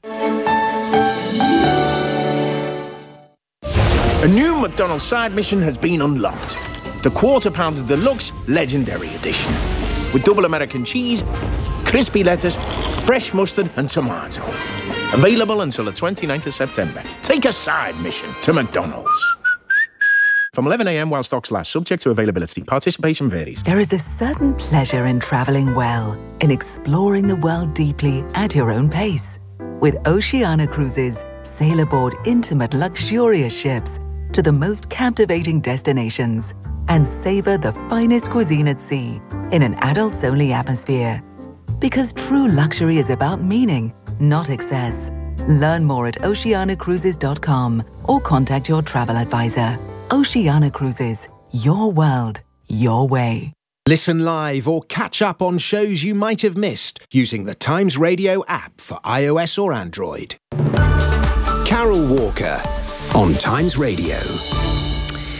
A new McDonald's side mission has been unlocked. The Quarter Pounder Deluxe Legendary Edition. With double American cheese, crispy lettuce, fresh mustard and tomato. Available until the twenty-ninth of September. Take a side mission to McDonald's. From eleven a m while stocks last, subject to availability. Participation varies. There is a certain pleasure in travelling well, in exploring the world deeply at your own pace. With Oceania Cruises, sail aboard intimate, luxurious ships to the most captivating destinations and savour the finest cuisine at sea in an adults-only atmosphere. Because true luxury is about meaning, not excess. Learn more at oceania cruises dot com or contact your travel advisor. Oceania Cruises, your world, your way. Listen live or catch up on shows you might have missed using the Times Radio app for iOS or Android. Carol Walker on Times Radio.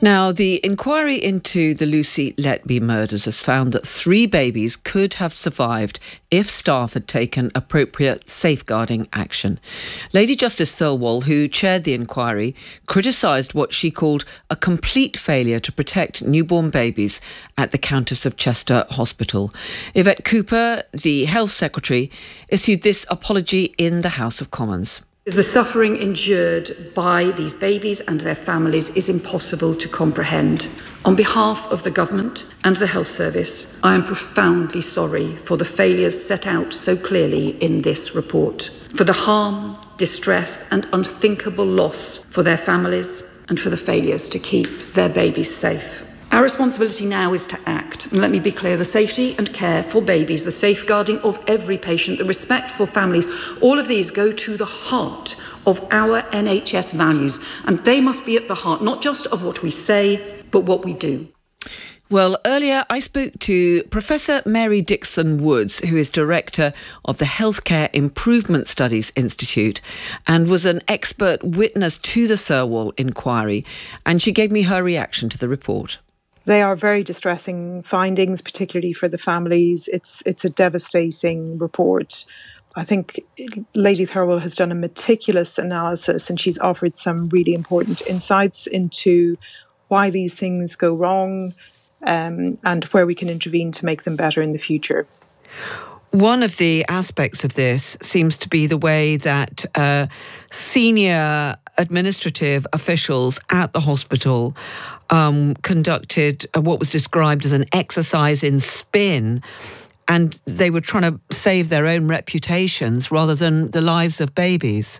Now, the inquiry into the Lucy Letby murders has found that three babies could have survived if staff had taken appropriate safeguarding action. Lady Justice Thirlwall, who chaired the inquiry, criticised what she called a complete failure to protect newborn babies at the Countess of Chester Hospital. Yvette Cooper, the Health Secretary, issued this apology in the House of Commons. The suffering endured by these babies and their families is impossible to comprehend. On behalf of the government and the health service, I am profoundly sorry for the failures set out so clearly in this report, for the harm, distress and unthinkable loss for their families and for the failures to keep their babies safe. Our responsibility now is to act. And let me be clear, the safety and care for babies, the safeguarding of every patient, the respect for families, all of these go to the heart of our N H S values. And they must be at the heart, not just of what we say, but what we do. Well, earlier I spoke to Professor Mary Dixon Woods, who is Director of the Healthcare Improvement Studies Institute and was an expert witness to the Thirlwall inquiry. And she gave me her reaction to the report. They are very distressing findings, particularly for the families. It's it's a devastating report. I think Lady Thirlwall has done a meticulous analysis and she's offered some really important insights into why these things go wrong um, and where we can intervene to make them better in the future. One of the aspects of this seems to be the way that uh, senior administrative officials at the hospital um, conducted what was described as an exercise in spin, and they were trying to save their own reputations rather than the lives of babies.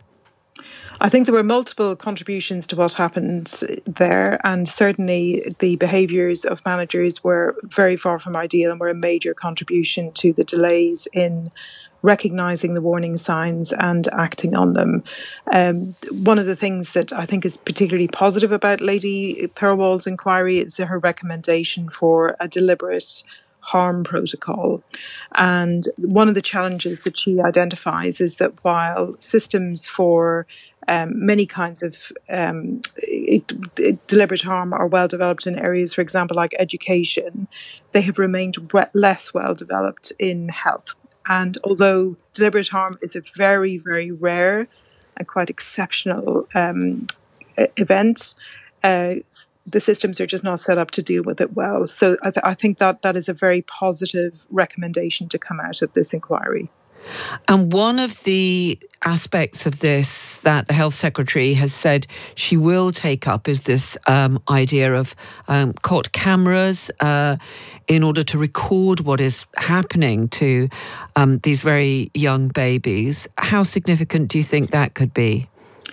I think there were multiple contributions to what happened there, and certainly the behaviours of managers were very far from ideal and were a major contribution to the delays in recognising the warning signs and acting on them. Um, one of the things that I think is particularly positive about Lady Thirlwall's inquiry is her recommendation for a deliberate harm protocol. And one of the challenges that she identifies is that while systems for Um, many kinds of um, it, it, deliberate harm are well developed in areas, for example, like education, they have remained re- less well developed in health. And although deliberate harm is a very, very rare and quite exceptional um, event, uh, the systems are just not set up to deal with it well. So I, th- I think that that is a very positive recommendation to come out of this inquiry. And one of the aspects of this that the Health Secretary has said she will take up is this um, idea of um, cot cameras uh, in order to record what is happening to um, these very young babies. How significant do you think that could be?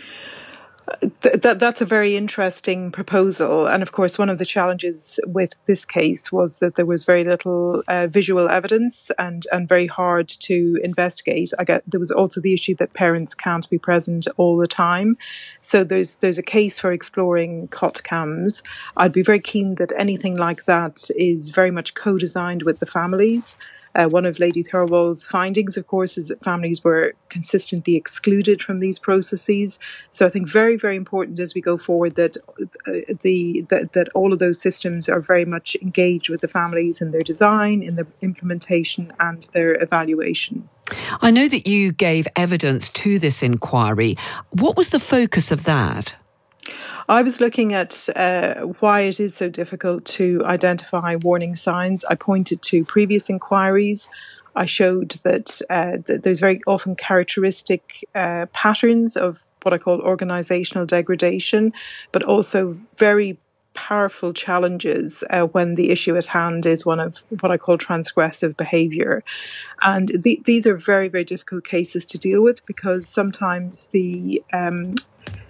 Th- that, that's a very interesting proposal. And of course, one of the challenges with this case was that there was very little uh, visual evidence and, and very hard to investigate. I get, there was also the issue that parents can't be present all the time. So there's there's a case for exploring cot cams. I'd be very keen that anything like that is very much co-designed with the families. Uh, one of Lady Thirlwall's findings, of course, is that families were consistently excluded from these processes. So I think very, very important as we go forward that uh, the that, that all of those systems are very much engaged with the families in their design, in their implementation and their evaluation. I know that you gave evidence to this inquiry. What was the focus of that? I was looking at uh, why it is so difficult to identify warning signs. I pointed to previous inquiries. I showed that, uh, that there's very often characteristic uh, patterns of what I call organisational degradation, but also very powerful challenges uh, when the issue at hand is one of what I call transgressive behaviour. And the, these are very, very difficult cases to deal with because sometimes the um,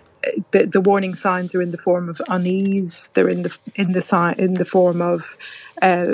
The, the warning signs are in the form of unease. They're in the in the si- in the form of uh,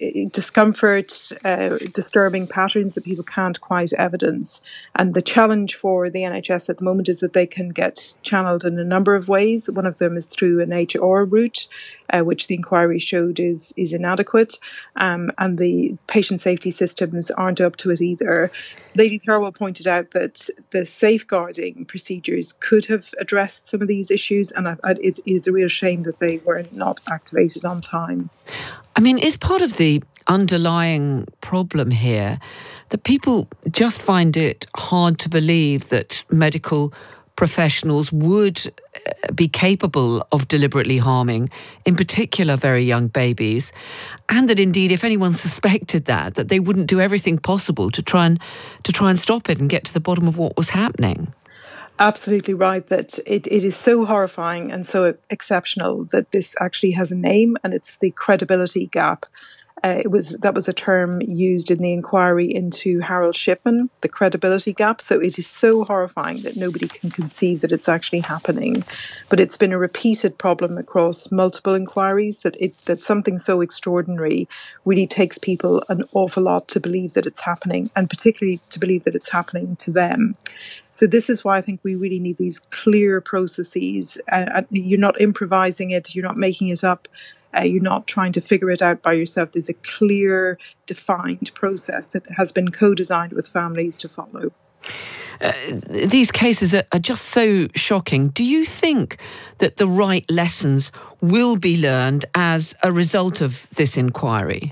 discomfort, uh, disturbing patterns that people can't quite evidence. And the challenge for the N H S at the moment is that they can get channeled in a number of ways. One of them is through an H R route, uh, which the inquiry showed is is inadequate, um, and the patient safety systems aren't up to it either. Lady Thirlwell pointed out that the safeguarding procedures could have addressed some of these issues, and I, I, it is a real shame that they were not activated on time. I mean, is part of the underlying problem here that people just find it hard to believe that medical professionals would be capable of deliberately harming, in particular, very young babies, and that indeed, if anyone suspected that, that they wouldn't do everything possible to try and to try and stop it and get to the bottom of what was happening? Absolutely right, that it, it is so horrifying and so exceptional that this actually has a name, and it's the credibility gap. Uh, it was that was a term used in the inquiry into Harold Shipman, the credibility gap. So it is so horrifying that nobody can conceive that it's actually happening. But it's been a repeated problem across multiple inquiries that it that something so extraordinary really takes people an awful lot to believe that it's happening, and particularly to believe that it's happening to them. So this is why I think we really need these clear processes. Uh, you're not improvising it, you're not making it up. Uh, you're not trying to figure it out by yourself. There's a clear, defined process that has been co-designed with families to follow. Uh, these cases are, are just so shocking. Do you think that the right lessons will be learned as a result of this inquiry?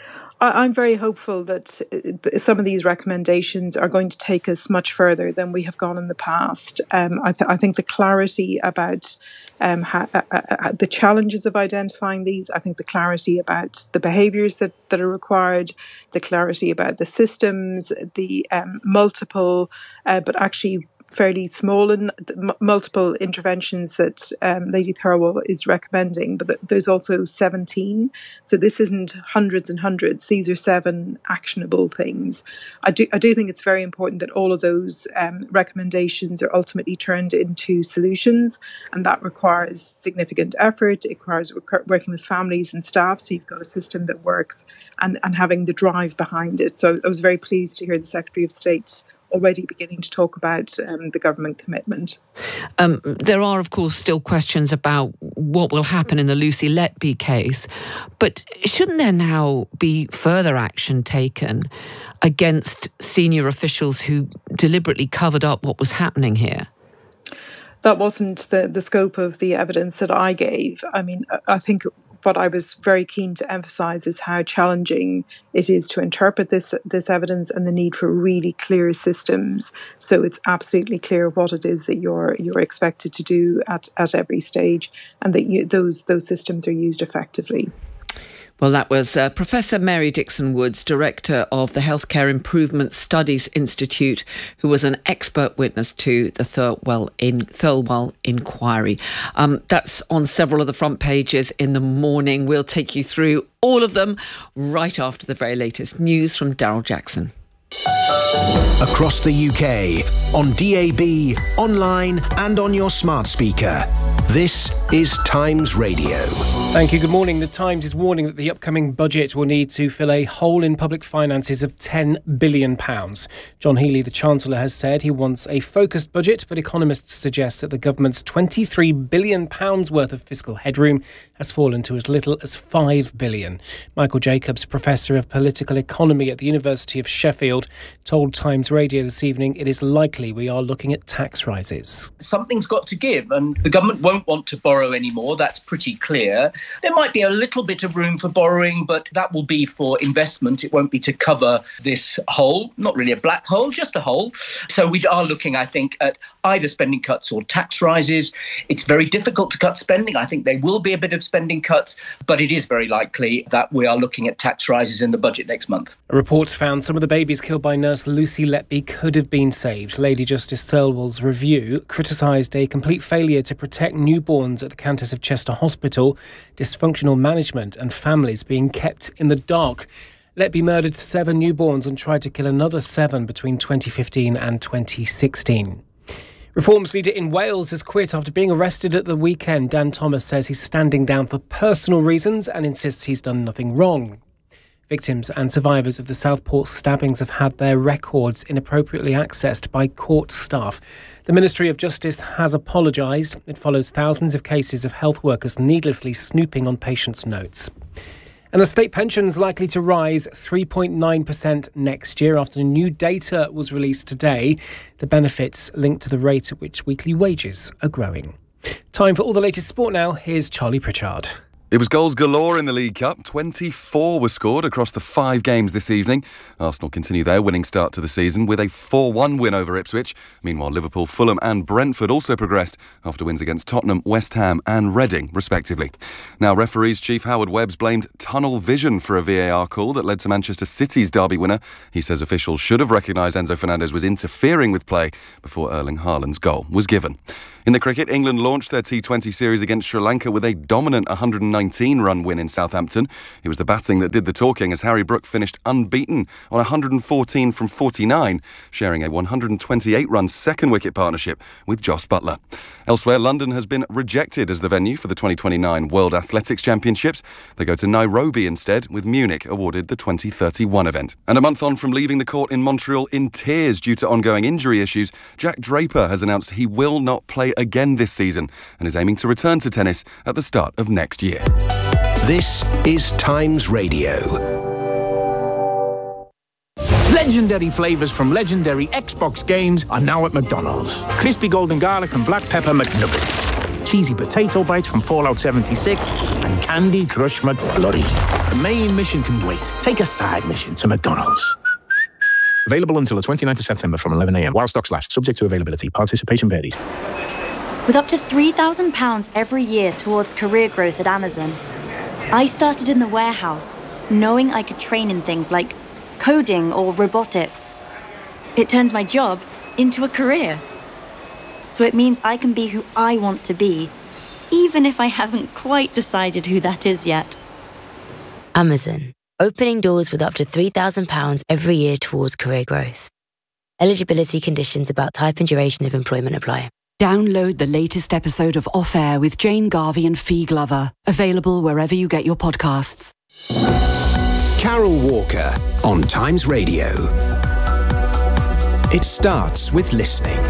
I'm very hopeful that some of these recommendations are going to take us much further than we have gone in the past. Um, I, th- I think the clarity about um, ha- uh, uh, the challenges of identifying these, I think the clarity about the behaviours that, that are required, the clarity about the systems, the um, multiple, uh, but actually fairly small and m- multiple interventions that um, Lady Thirlwell is recommending, but th- there's also seventeen. So this isn't hundreds and hundreds. These are seven actionable things. I do I do think it's very important that all of those um, recommendations are ultimately turned into solutions, and that requires significant effort. It requires rec- working with families and staff, so you've got a system that works, and, and having the drive behind it. So I was very pleased to hear the Secretary of State already beginning to talk about um, the government commitment. Um, there are, of course, still questions about what will happen in the Lucy Letby case, but shouldn't there now be further action taken against senior officials who deliberately covered up what was happening here? That wasn't the, the scope of the evidence that I gave. I mean, I think what I was very keen to emphasise is how challenging it is to interpret this this evidence, and the need for really clear systems, so it's absolutely clear what it is that you're you're expected to do at, at every stage, and that you, those those systems are used effectively. Well, that was uh, Professor Mary Dixon-Woods, Director of the Healthcare Improvement Studies Institute, who was an expert witness to the Thirlwell, in, Thirlwell inquiry. Um, that's on several of the front pages in the morning. We'll take you through all of them right after the very latest news from Daryl Jackson. Across the U K, on D A B, online and on your smart speaker. This is Times Radio. Thank you. Good morning. The Times is warning that the upcoming budget will need to fill a hole in public finances of ten billion pounds. John Healey, the Chancellor, has said he wants a focused budget, but economists suggest that the government's twenty-three billion pounds worth of fiscal headroom has fallen to as little as five billion pounds. Michael Jacobs, Professor of Political Economy at the University of Sheffield, told Times Radio this evening it is likely we are looking at tax rises. Something's got to give, and the government won't want to borrow anymore. That's pretty clear. There might be a little bit of room for borrowing, but that will be for investment. It won't be to cover this hole. Not really a black hole, just a hole. So we are looking, I think, at either spending cuts or tax rises. It's very difficult to cut spending. I think there will be a bit of spending cuts, but it is very likely that we are looking at tax rises in the budget next month. A report found some of the babies killed by nurse Lucy Letby could have been saved. Lady Justice Thirlwell's review criticised a complete failure to protect newborns at the Countess of Chester Hospital, dysfunctional management and families being kept in the dark. Letby murdered seven newborns and tried to kill another seven between twenty fifteen and twenty sixteen. Reform's leader in Wales has quit after being arrested at the weekend. Dan Thomas says he's standing down for personal reasons and insists he's done nothing wrong. Victims and survivors of the Southport stabbings have had their records inappropriately accessed by court staff. The Ministry of Justice has apologised. It follows thousands of cases of health workers needlessly snooping on patients' notes. And the state pension's likely to rise three point nine percent next year after new data was released today. The benefits linked to the rate at which weekly wages are growing. Time for all the latest sport now. Here's Charlie Pritchard. It was goals galore in the League Cup. twenty-four were scored across the five games this evening. Arsenal continue their winning start to the season with a four one win over Ipswich. Meanwhile, Liverpool, Fulham and Brentford also progressed after wins against Tottenham, West Ham and Reading, respectively. Now, referees Chief Howard Webbs blamed tunnel vision for a V A R call that led to Manchester City's derby winner. He says officials should have recognised Enzo Fernandez was interfering with play before Erling Haaland's goal was given. In the cricket, England launched their T twenty series against Sri Lanka with a dominant one hundred nineteen run win in Southampton. It was the batting that did the talking as Harry Brook finished unbeaten on one hundred fourteen from forty-nine, sharing a one hundred twenty-eight run second wicket partnership with Jos Buttler. Elsewhere, London has been rejected as the venue for the twenty twenty-nine World Athletics Championships. They go to Nairobi instead, with Munich awarded the twenty thirty-one event. And a month on from leaving the court in Montreal in tears due to ongoing injury issues, Jack Draper has announced he will not play again this season and is aiming to return to tennis at the start of next year. This is Times Radio. Legendary flavours from legendary Xbox games are now at McDonald's. Crispy golden garlic and black pepper McNuggets. Cheesy potato bites from Fallout seventy-six and Candy Crush McFlurry. The main mission can wait. Take a side mission to McDonald's. Available until the twenty-ninth of September from eleven a m while stocks last, subject to availability. Participation varies. With up to three thousand pounds every year towards career growth at Amazon, I started in the warehouse, knowing I could train in things like coding or robotics. It turns my job into a career. So it means I can be who I want to be, even if I haven't quite decided who that is yet. Amazon, opening doors with up to three thousand pounds every year towards career growth. Eligibility conditions about type and duration of employment apply. Download the latest episode of Off Air with Jane Garvey and Fee Glover. Available wherever you get your podcasts. Carol Walker on Times Radio. It starts with listening.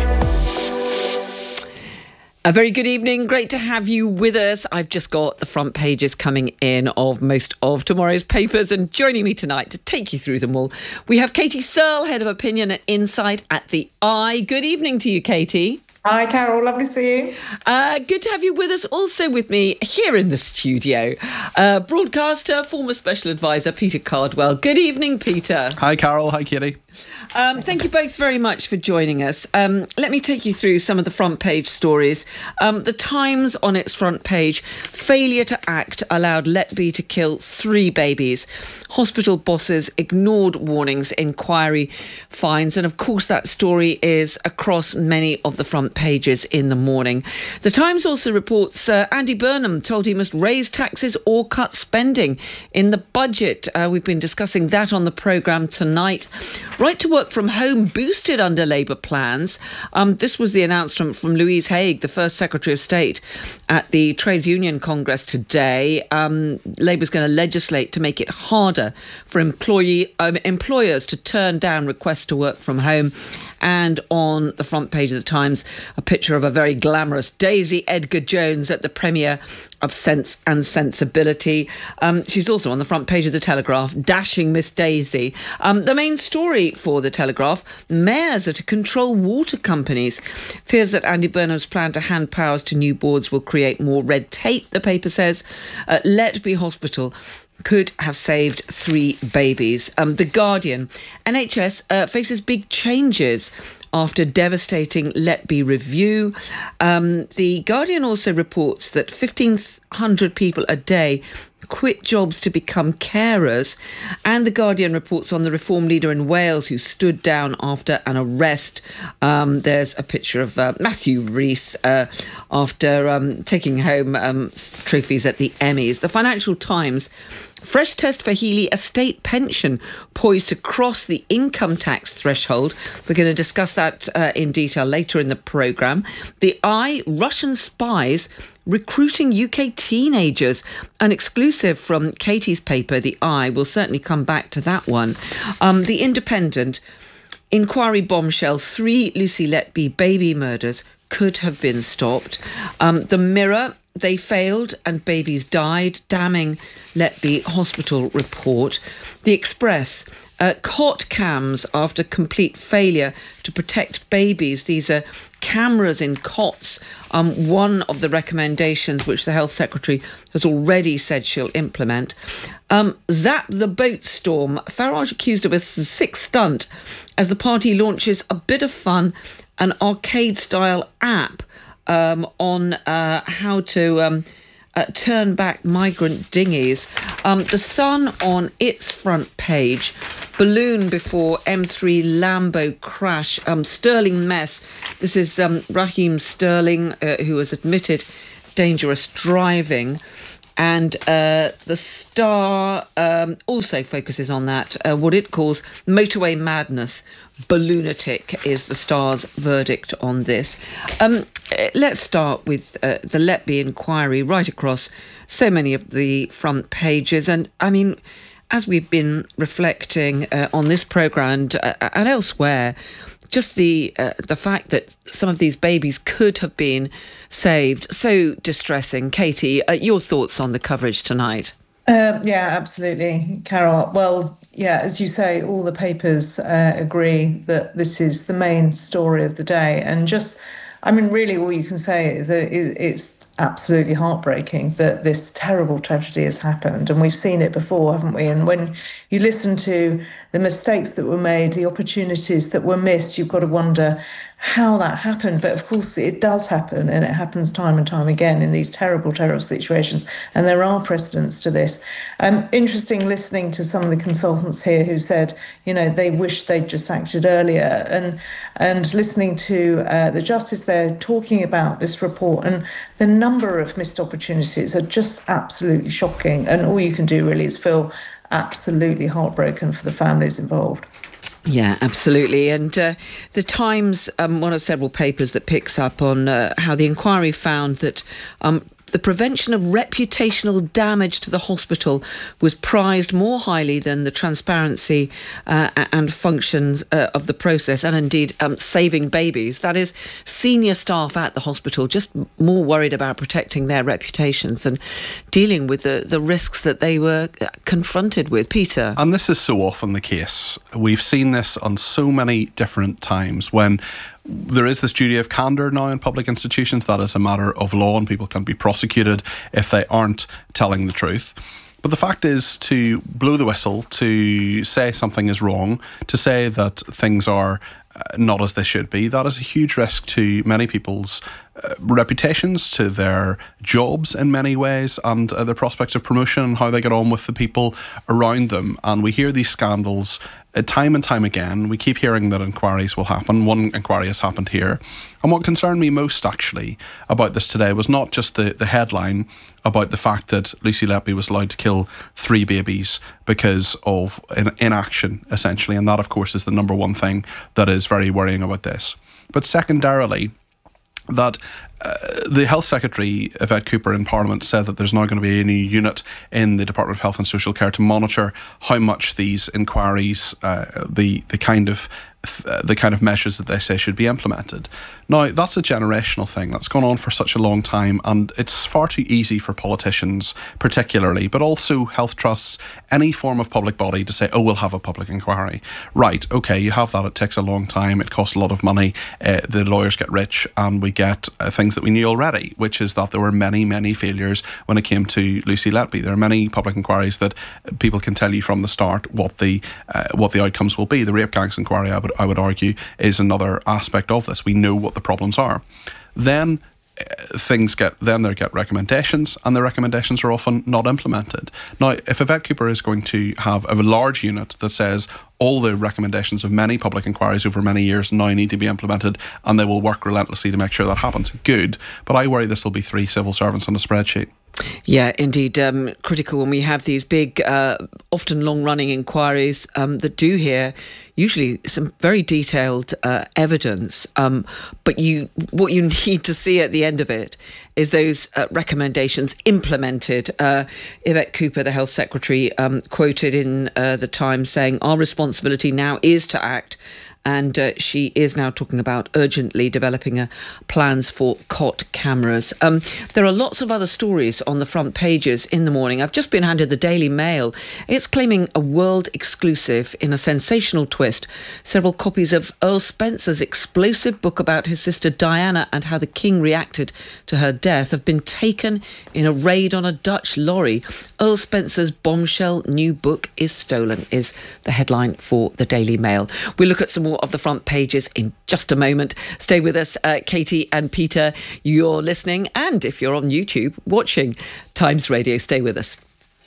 A very good evening. Great to have you with us. I've just got the front pages coming in of most of tomorrow's papers, and joining me tonight to take you through them all, we have Katie Searle, Head of Opinion and Insight at The Eye. Good evening to you, Katie. Hi, Carol. Lovely to see you. Uh, good to have you with us. Also with me here in the studio, uh, broadcaster, former special advisor, Peter Cardwell. Good evening, Peter. Hi, Carol. Hi, Kitty. Um, thank you both very much for joining us. Um, let me take you through some of the front page stories. Um, the Times on its front page, failure to act allowed Letby to kill three babies. Hospital bosses ignored warnings, inquiry finds. And of course, that story is across many of the front pages in the morning. The Times also reports uh, Andy Burnham told he must raise taxes or cut spending in the budget. Uh, we've been discussing that on the programme tonight. Right to work from home boosted under Labour plans. Um, this was the announcement from Louise Haigh, the first Secretary of State, at the Trades Union Congress today. Um, Labour's going to legislate to make it harder for employee um, employers to turn down requests to work from home. And on the front page of the Times, a picture of a very glamorous Daisy Edgar Jones at the premiere of Sense and Sensibility. Um, she's also on the front page of the Telegraph, dashing Miss Daisy. Um, the main story for the Telegraph, mayors are to control water companies. Fears that Andy Burnham's plan to hand powers to new boards will create more red tape, the paper says. Uh, Letby Hospital could have saved three babies. Um, the Guardian, N H S uh, faces big changes after devastating Letby review. Um, the Guardian also reports that fifteen hundred people a day quit jobs to become carers. And the Guardian reports on the Reform leader in Wales who stood down after an arrest. Um, there's a picture of uh, Matthew Rees uh, after um, taking home um, trophies at the Emmys. The Financial Times Fresh test for Healey, a state pension poised to cross the income tax threshold. We're going to discuss that uh, in detail later in the programme. The Eye, Russian spies recruiting U K teenagers. An exclusive from Katie's paper, The Eye. We'll certainly come back to that one. Um, the Independent, inquiry bombshell, three Lucy Letby baby murders could have been stopped. Um, the Mirror, they failed and babies died, damning Letby hospital report. The Express, uh, cot cams after complete failure to protect babies. These are cameras in cots. Um, one of the recommendations which the Health Secretary has already said she'll implement. Um, zap the boat storm. Farage accused of a sick stunt as the party launches a bit of fun, an arcade-style app um, on uh, how to um, uh, turn back migrant dinghies. Um, the Sun on its front page, balloon before M three Lambo crash, um, Sterling mess. This is um, Raheem Sterling, uh, who has admitted dangerous driving. And uh, the Star um, also focuses on that, uh, what it calls motorway madness. Balloonatic is the Star's verdict on this. Um, let's start with uh, the Letby inquiry right across so many of the front pages. And I mean, as we've been reflecting uh, on this programme and, uh, and elsewhere, just the uh, the fact that some of these babies could have been saved, so distressing. Katie, uh, your thoughts on the coverage tonight? Uh, yeah, absolutely, Carol. Well, yeah, as you say, all the papers uh, agree that this is the main story of the day. And just, I mean, really all you can say is that it's absolutely heartbreaking that this terrible tragedy has happened. And we've seen it before, haven't we? And when you listen to the mistakes that were made, the opportunities that were missed, you've got to wonder how that happened. But of course it does happen, and it happens time and time again in these terrible, terrible situations. And there are precedents to this. Um, interesting listening to some of the consultants here who said, you know, they wish they'd just acted earlier, and and listening to uh, the Justice there talking about this report, and the number of missed opportunities are just absolutely shocking. And all you can do really is feel absolutely heartbroken for the families involved. Yeah, absolutely. And uh, the Times, um, one of several papers that picks up on uh, how the inquiry found that um, the prevention of reputational damage to the hospital was prized more highly than the transparency uh, and functions uh, of the process, and indeed um, saving babies. That is, senior staff at the hospital just more worried about protecting their reputations and dealing with the, the risks that they were confronted with. Peter? And this is so often the case. We've seen this on so many different times when there is this duty of candour now in public institutions. That is a matter of law, and people can be prosecuted if they aren't telling the truth. But the fact is, to blow the whistle, to say something is wrong, to say that things are uh, not as they should be, that is a huge risk to many people's uh, reputations, to their jobs in many ways, and uh, their prospects of promotion and how they get on with the people around them. And we hear these scandals Uh, time and time again. We keep hearing that inquiries will happen. One inquiry has happened here. And what concerned me most, actually, about this today was not just the, the headline about the fact that Lucy Letby was allowed to kill three babies because of in, inaction, essentially. And that, of course, is the number one thing that is very worrying about this. But secondarily, that uh, the Health Secretary, Yvette Cooper, in Parliament said that there's now going to be a new unit in the Department of Health and Social Care to monitor how much these inquiries, uh, the the kind of uh, the kind of measures that they say should be implemented. Now, that's a generational thing that's gone on for such a long time, and it's far too easy for politicians particularly, but also health trusts, any form of public body, to say, oh, we'll have a public inquiry. Right, okay, you have that, it takes a long time, it costs a lot of money, uh, the lawyers get rich, and we get uh, things that we knew already, which is that there were many, many failures when it came to Lucy Letby. There are many public inquiries that people can tell you from the start what the uh, what the outcomes will be. The rape gangs inquiry, I would I would argue, is another aspect of this. We know what the problems are. Then uh, things get then they get recommendations, and the recommendations are often not implemented. Now, if Yvette Cooper is going to have a large unit that says all the recommendations of many public inquiries over many years now need to be implemented, and they will work relentlessly to make sure that happens, good. But I worry this will be three civil servants on a spreadsheet. Yeah, indeed. Um, critical when we have these big, uh, often long-running inquiries um, that do hear usually some very detailed uh, evidence. Um, but you, what you need to see at the end of it is those uh, recommendations implemented. Uh, Yvette Cooper, the Health Secretary, um, quoted in uh, the Times saying, "Our responsibility now is to act." And uh, she is now talking about urgently developing uh, plans for cot cameras. Um, there are lots of other stories on the front pages in the morning. I've just been handed the Daily Mail. It's claiming a world exclusive in a sensational twist. Several copies of Earl Spencer's explosive book about his sister Diana and how the King reacted to her death have been taken in a raid on a Dutch lorry. Earl Spencer's bombshell new book is stolen, is the headline for the Daily Mail. We'll look at some more of the front pages in just a moment. Stay with us, uh, Katie and Peter. You're listening, and if you're on YouTube, watching Times Radio, stay with us.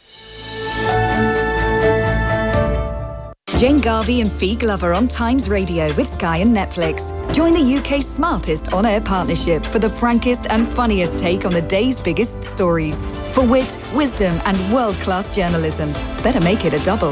Jane Garvey and Fee Glover on Times Radio with Sky and Netflix. Join the U K's smartest on-air partnership for the frankest and funniest take on the day's biggest stories. For wit, wisdom and world-class journalism. Better make it a double.